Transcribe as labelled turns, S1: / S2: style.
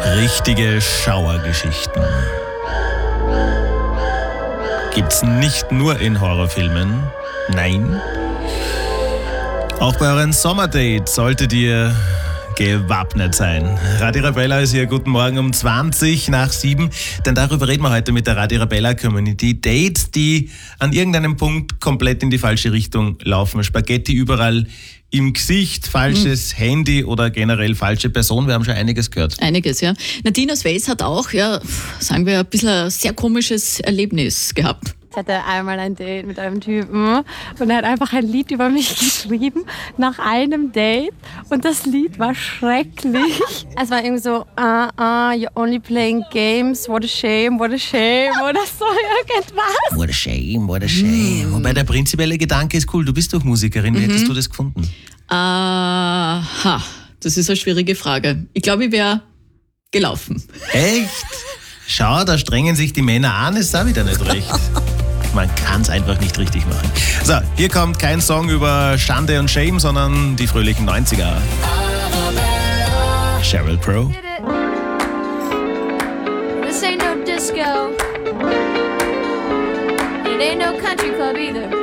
S1: Richtige Schauergeschichten gibt's nicht nur in Horrorfilmen, nein. Auch bei euren Sommerdates solltet ihr gewappnet sein. Radio Arabella ist hier, guten Morgen um 7:20, denn darüber reden wir heute mit der Radio Arabella Community. Dates, die an irgendeinem Punkt komplett in die falsche Richtung laufen. Spaghetti überall im Gesicht, falsches Handy oder generell falsche Person. Wir haben schon einiges gehört.
S2: Einiges, ja. Nadine aus Wels hat auch, sagen wir, ein bisschen ein sehr komisches Erlebnis gehabt.
S3: Ich hatte einmal ein Date mit einem Typen und er hat einfach ein Lied über mich geschrieben nach einem Date und das Lied war schrecklich. Es war irgendwie so, you're only playing games, what a shame oder so irgendwas.
S1: What a shame, what a shame. Wobei der prinzipielle Gedanke ist cool, du bist doch Musikerin, wie hättest du das gefunden?
S2: Aha, das ist eine schwierige Frage. Ich glaube, ich wäre gelaufen.
S1: Echt? Schau, da strengen sich die Männer an, ist auch wieder nicht recht. Man kann es einfach nicht richtig machen. So, hier kommt kein Song über Schande und Shame, sondern die fröhlichen 90er. Sheryl Crow.
S4: This ain't no disco. It ain't no country club either.